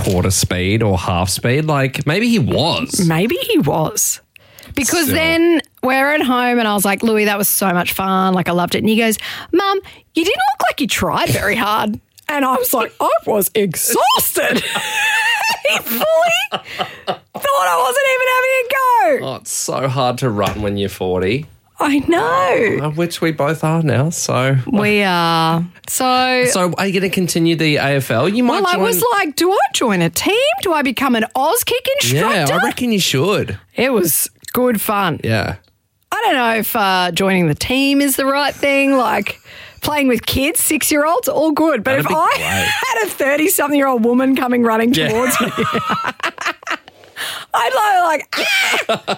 quarter speed or half speed. Like, maybe he was. Maybe he was. Because Still. then we're at home and I was like, Louis, that was so much fun. Like, I loved it. And he goes, Mum, you didn't look like you tried very hard. And I was like, I was exhausted. He fully thought I wasn't even having a go. Oh, it's so hard to run when you're 40, I know. which we both are now. So, We are. So are you going to continue the AFL? You might well, I join. was like, do I join a team? Do I become an Auskick instructor? Yeah, I reckon you should. It was good fun. Yeah. I don't know if joining the team is the right thing. Like playing with kids, 6-year-olds, all good. But That'd if be I great. had a 30-something-year-old woman coming running Yeah. towards me, I'd like